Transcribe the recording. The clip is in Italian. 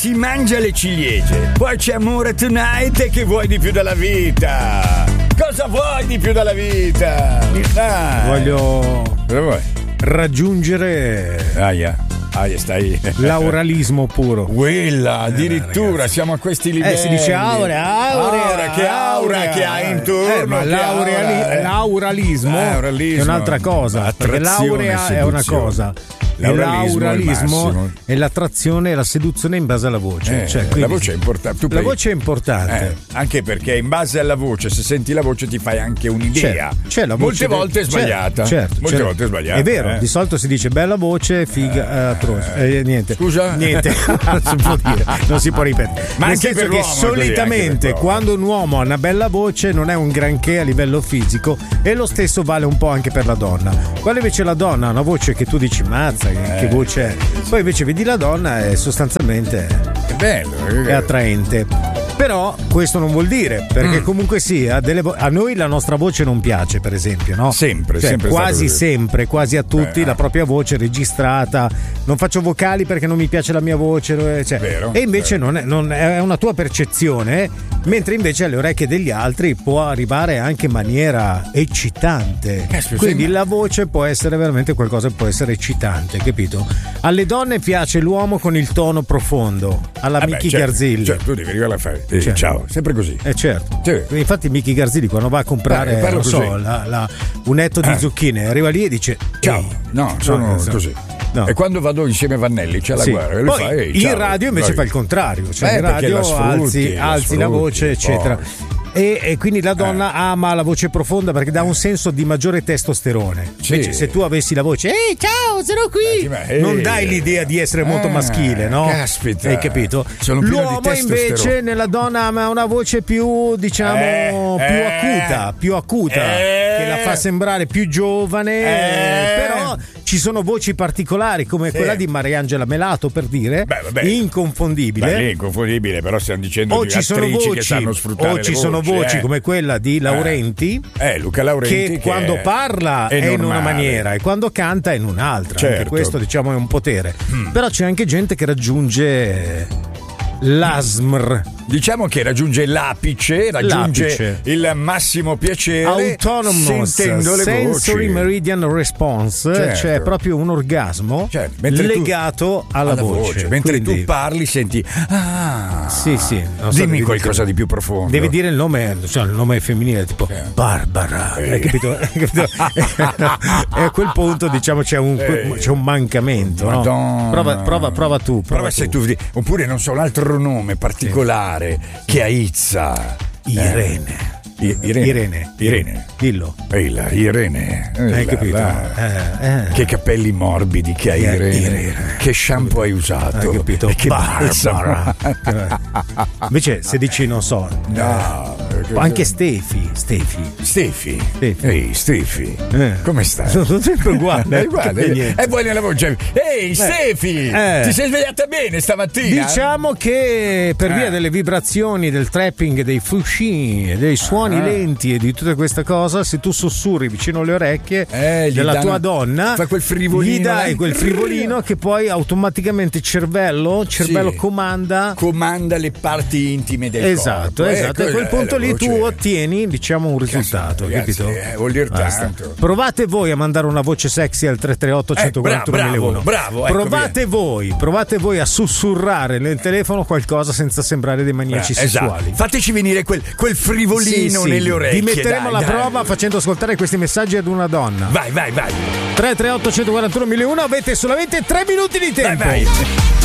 si mangia le ciliegie, poi c'è Amore Tonight, che vuoi di più dalla vita? Cosa vuoi di più dalla vita? Dai. Voglio Cosa vuoi? raggiungere stai. l'auralismo puro. Quella, addirittura, siamo a questi livelli. Si dice aura, che aura che hai intorno. Ma l'auralismo è un'altra cosa, perché l'aurea è una cosa. L'auralismo è l'attrazione e la seduzione in base alla voce. La voce è importante. La voce è importante. Anche perché in base alla voce, se senti la voce ti fai anche un'idea. C'è la voce molte volte è sbagliata. Molte volte è sbagliata. È vero, di solito si dice bella voce, figa, niente. Scusa? Niente, non si può dire, non si può ripetere. Ma nel anche senso per che l'uomo, solitamente quando un uomo ha una bella voce non è un granché a livello fisico, e lo stesso vale un po' anche per la donna. Quando invece la donna ha una voce che tu dici mazza, che voce è, poi invece vedi la donna e sostanzialmente è bello, è attraente. Però questo non vuol dire, perché comunque sia a noi la nostra voce non piace, per esempio, no? Sempre quasi sempre, quasi a tutti la propria voce registrata. Non faccio vocali perché non mi piace la mia voce, vero, e invece non è una tua percezione, mentre invece alle orecchie degli altri può arrivare anche in maniera eccitante. Quindi la voce può essere veramente qualcosa che può essere eccitante, capito? Alle donne piace l'uomo con il tono profondo, alla Micchi Garzilli. Cioè, tu devi arrivare a fare ciao, sempre così. Certo. Sì. Infatti Micchi Garzilli quando va a comprare un etto di zucchine arriva lì e dice ciao. No, sono così. No. E quando vado insieme a Vannelli c'è la guerra e poi fa, in radio invece fa il contrario, cioè in radio alzi la voce, eccetera. E quindi la donna ama la voce profonda perché dà un senso di maggiore testosterone. Invece se tu avessi la voce ehi ciao sono qui, non dai l'idea di essere molto maschile, no? Caspita, hai capito? L'uomo invece nella donna ha una voce più più acuta che la fa sembrare più giovane, però ci sono voci particolari come quella di Mariangela Melato, per dire, inconfondibile. Inconfondibile, però stiamo dicendo di attrici che sanno sfruttare le voci. Voci come quella di Laurenti, Luca Laurenti, che quando parla è in una maniera e quando canta è in un'altra. Anche questo diciamo è un potere. Però c'è anche gente che raggiunge l'ASMR, diciamo che raggiunge l'apice, il massimo piacere, autonomous sentendo le sensory voci. Meridian Response, cioè proprio un orgasmo legato alla voce. Mentre tu parli senti dimmi qualcosa di più profondo, devi dire il nome, il nome femminile tipo Barbara, hai capito? E a quel punto diciamo c'è un mancamento, no? Prova tu se tu oppure non so un altro nome particolare che aizza. Irene. Dillo. Irene. Hai capito? Che capelli morbidi che hai, Irene. Che shampoo hai usato? Hai capito? E che Barbara. Invece se dici non so, anche Stefi. Ehi Stefi, come stai? Sono sempre uguali. E poi nella voce ehi Stefi, ti sei svegliata bene stamattina? Diciamo che per via delle vibrazioni, del trapping, dei frusci, dei suoni lenti e di tutta questa cosa, se tu sussurri vicino alle orecchie della tua donna, fa quel frivolino, gli dai quel frivolino che poi automaticamente il cervello comanda le parti intime del corpo. Esatto. E a quel punto lì tu ottieni, diciamo, un risultato, capito? Vuol dire tanto. Provate voi a mandare una voce sexy al 338 141 1001. Bravo, provate voi a sussurrare nel telefono qualcosa senza sembrare dei maniaci sessuali. Esatto. Fateci venire quel frivolino nelle orecchie. Vi metteremo alla prova facendo ascoltare questi messaggi ad una donna. Vai. 338 141 1001, avete solamente 3 minuti di tempo. Vai.